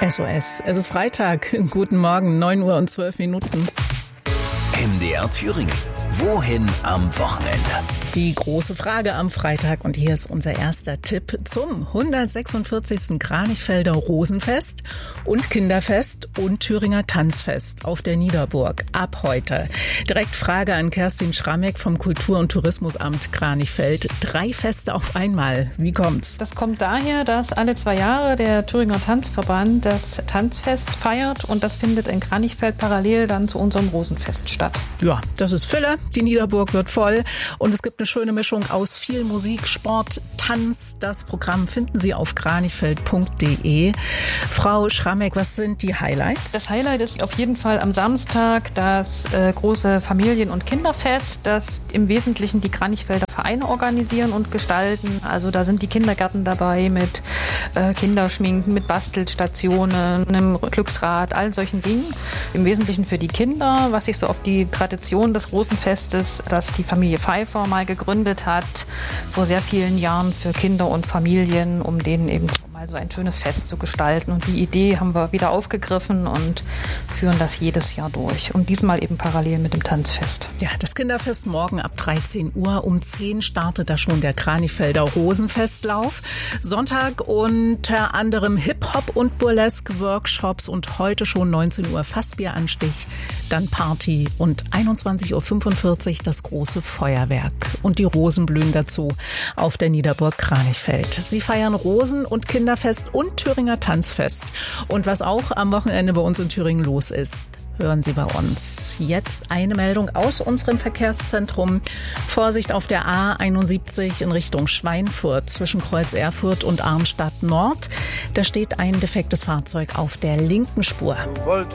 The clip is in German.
SOS. Es ist Freitag. Guten Morgen, 9 Uhr und 12 Minuten. MDR Thüringen. Wohin am Wochenende? Die große Frage am Freitag und hier ist unser erster Tipp zum 146. Kranichfelder Rosenfest und Kinderfest und Thüringer Tanzfest auf der Niederburg ab heute. Direkt Frage an Kerstin Schrammeck vom Kultur- und Tourismusamt Kranichfeld. 3 Feste auf einmal. Wie kommt's? Das kommt daher, dass alle 2 Jahre der Thüringer Tanzverband das Tanzfest feiert und das findet in Kranichfeld parallel dann zu unserem Rosenfest statt. Ja, das ist Fülle. Die Niederburg wird voll und es gibt eine schöne Mischung aus viel Musik, Sport, Tanz. Das Programm finden Sie auf kranichfeld.de. Frau Schrammeck, was sind die Highlights? Das Highlight ist auf jeden Fall am Samstag das große Familien- und Kinderfest, das im Wesentlichen die Kranichfelder Vereine organisieren und gestalten. Also da sind die Kindergärten dabei mit Kinderschminken, mit Bastelstationen, einem Glücksrad, all solchen Dingen. Im Wesentlichen für die Kinder, was sich so auf die Tradition des Rosenfestes, das die Familie Pfeiffer mal gegründet hat, vor sehr vielen Jahren für Kinder und Familien, um denen eben mal so ein schönes Fest zu gestalten. Und die Idee haben wir wieder aufgegriffen und führen das jedes Jahr durch. Und diesmal eben parallel mit dem Tanzfest. Ja, das Kinderfest morgen ab 13 Uhr. Um 10 startet da schon der Kranichfelder Rosenfestlauf. Sonntag unter anderem Hip-Hop und Burlesque-Workshops und heute schon 19 Uhr Fassbieranstich, dann Party und 21.45 Uhr das große Feuerwerk. Und die Rosen blühen dazu auf der Niederburg Kranichfeld. Sie feiern Rosen- und Kinderfest und Thüringer Tanzfest. Und was auch am Wochenende bei uns in Thüringen los ist, hören Sie bei uns. Jetzt eine Meldung aus unserem Verkehrszentrum. Vorsicht auf der A71 in Richtung Schweinfurt zwischen Kreuz Erfurt und Arnstadt Nord. Da steht ein defektes Fahrzeug auf der linken Spur.